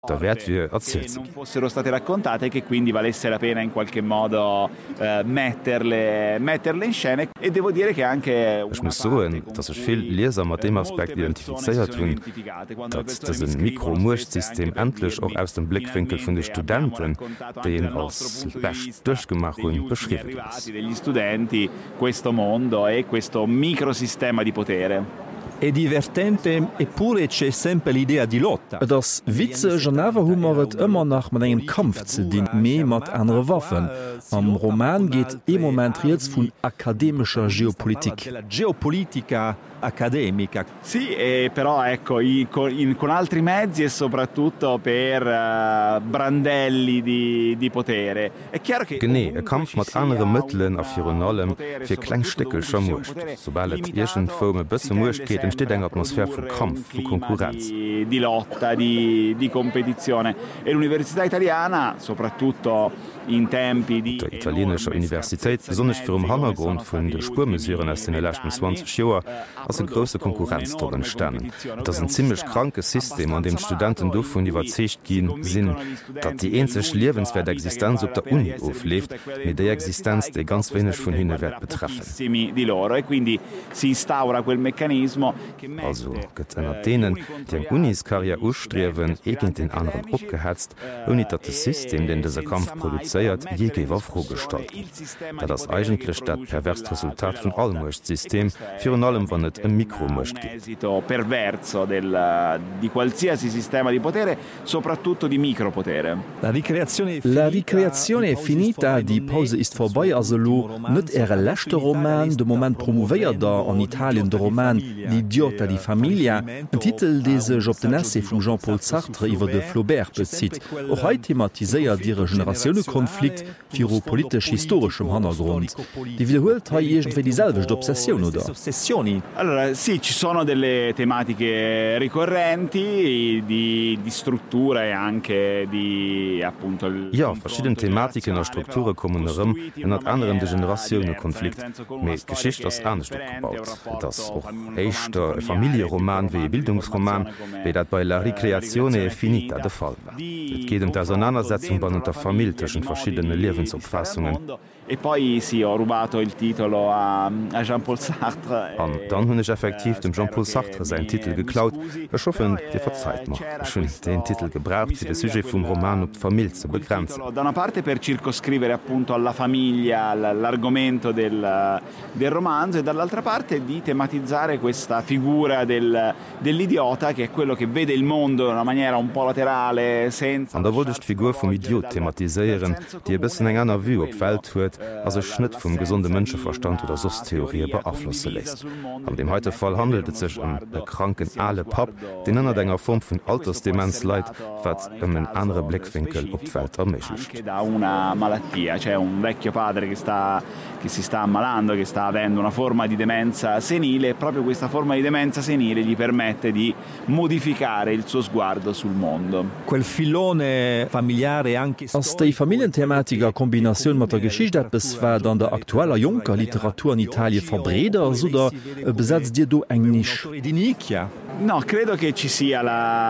der Wert wir erzählt non fossero state raccontate e che quindi valesse la pena in qualche modo metterle in scena e devo dire che anche ich muss sagen, dass ich viel Leser mit dem Aspekt identifiziert hun, dass das ein Mikromurchsystem endlich auch aus dem Blickwinkel von den Studenten, den als best durchgemacht und beschrieben ist. degli studenti questo mondo e questo microsistema di potere. È divertente eppure c'è sempre l'idea di lotta. Das witzeg an Awerhumeret ëmmer nach mat engem Kampf ze dien méi mat andere Waffen. Am Roman geht momentriert vun akademischer Geopolitik. Geopolitica accademica. Sì, però ecco, con altri mezzi e soprattutto per brandelli di potere. È chiaro che Genee, e Kampf mat andere Mëttlen a virun allem fir Klengsteckel schon mucht. Sobald et Igent Fome bësse mucht geht, entsteht eng Atmosphär vu Kampf, vu Konkurrenz. Di lotta, di competizione. E l'Università Italiana, soprattutto in tempi di... Der italienischer Universität, besonders für den Hintergrund von den Spurmesuren aus den letzten 20 Jahren, als eine große Konkurrenz dort entstanden. Das ist ein ziemlich krankes System, an dem Studenten davon überzeugt gehen sind, dass die einzige lebenswerte Existenz auf der Uni auflebt, mit der Existenz, die ganz wenig von ihnen wird betreffen. Also gibt es denen, die an Unis Karriere ausstreben, gegen den anderen abgehetzt, ohne dass das System, den dieser Kampf produziert, je froh gestalten. Da das eigentlich das perverse Resultat von allem System, für allem wenn es ein Mikromurcht geht. Perverso di qualsiasi sistema di potere, soprattutto di micropotere. La ricreazione è finita, die Pause ist vorbei, also nicht ihre letzte Roman, der Moment promoveiert da in Italien der Roman L'idiota di famiglia, ein Titel, der sich auf den Essay von Jean-Paul Sartre über de Flaubert bezieht. Auch heute thematisiert die Generationenkonflikt für politisch-historischem Hintergrund. Die wiederholt irgendwie dieselbe Obsession, oder? Allora, sì, ci sono delle tematiche ricorrenti di struttura e anche di appunto Ja, verschiedene Thematiken und Strukturen kommen herum, unter anderem der Generationenkonflikt. Mit Geschichte ist anders aufgebaut. Das ist auch echter Familienroman wie Bildungsroman, wie das bei La Ricreazione Finita der Fall war. Es geht die Auseinandersetzung bei der Familie zwischen verschiedenen Lebensauffassungen. E poi sì, ho rubato il titolo a Jean-Paul Sartre. Und dann habe ich effektiv dem Jean-Paul Sartre seinen Titel geklaut. Ich hoffe, ihr verzeiht mir. Ich habe den Titel gebraucht, für das Sujet vom Roman auf die Familie zu begrenzen. Da una parte per circoscrivere appunto alla famiglia l'argomento del romanzo e dall'altra parte di tematizzare questa figura dell'idiota che è quello che vede il mondo in una maniera un po' laterale, senza... Und da wollte ich die Figur vom Idiot thematisieren, die ein bisschen in einer Vue auf die Welt hat, als ein Schnitt vom gesunden Menschenverstand oder Sostheorie beeinflussen lässt. An dem heutigen Fall handelt es sich um den kranken Ale Pap, den in einer Form von Altersdemenz leidet, was einen anderen Blickwinkel auf die Welt ermöglicht. Da una malattia, c'è un vecchio padre che si sta ammalando, che sta avendo una forma di demenza senile e proprio questa forma di demenza senile gli permette di modificare il suo sguardo sul mondo. Quel filone familiare anche Als die Familienthematiker Kombination mit der Geschichte bis war dann der aktueller Junker Literatur in Italien verbreder oder besetzt dir du eng nicht? di nicchia. No, credo che ci sia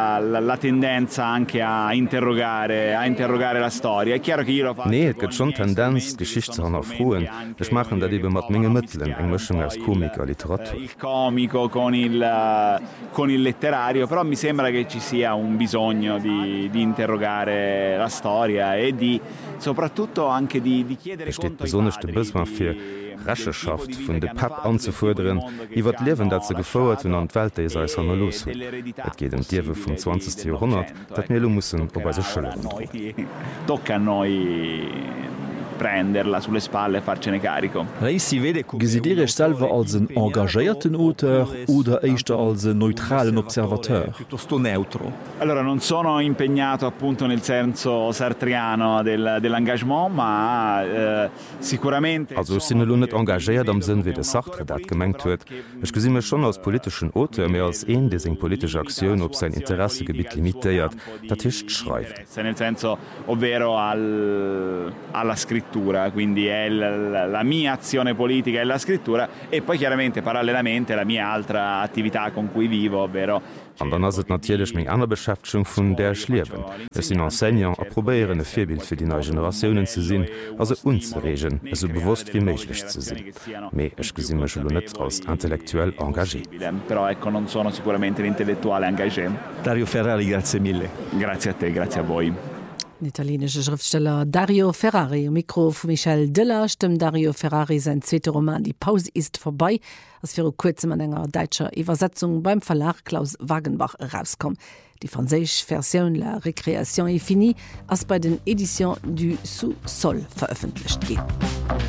la tendenza anche a interrogare la storia. È chiaro che io lo faccio. Nee, es gibt schon Tendenz, Geschichte zu erfragen. Ich mache das eben mit meinen Mitteln, eine Mischung aus Komik und Literatur. Il comico con il letterario, però mi sembra che ci sia un bisogno di interrogare la storia e di soprattutto anche di chiedere conto ai padri. Rechenschaft vun de Pap anzuforderen, iwwer Lewen dat ze gefouert hun an d Welt is als hanner los hun. Et geht dem Diewe vum 20. Jahrhundert, dat Melo mussssen op bei se schëllen. Tocca a noi prenderla sulle spalle e farcene carico. Lei si vede Considere ich selber als einen engagierten Autor oder echter als einen neutralen Observateur? piuttosto neutro. Allora, non sono impegnato appunto nel senso sartriano dell'engagement, ma sicuramente... Also ich bin nicht engagiert am Sinn, wie der Sartre das gemeint hat. Ich sehe mich schon als politischen Autor, mehr als der seine politische Aktion auf sein Interessegebiet limitiert, das ist schreibt. Nel senso, ovvero alla scrittura scrittura, quindi è la mia azione politica è la scrittura e poi chiaramente parallelamente la mia altra attività con cui vivo, ovvero an dann ass et natielech még aner Beschäftchung vun der Schliewen. Es sinn Enseignant a probéieren e Virbild fir die neue Generatiounen ze sinn, as se unzeregen, eso bewusst wie méiglech ze sinn. Mei ech gesinnmech net als intellektuell engagé. Però ecco, non sono sicuramente l'intellettuale engagé. Dario Ferrari, grazie mille. Grazie a te, grazie a voi. Den italienesche Schriftsteller Dario Ferrari o Mikro vu Michel Dëller stemmm Dario Ferrari sein zweete Roman Die Pause ist vorbei, ass fir kurzem an enger deitscher Iwersetzung beim Verlag Klaus Wagenbach herauskom. Die franzésch Version La Récréation est finie ass bei den Editions du Sous-Sol veröffentlicht gin.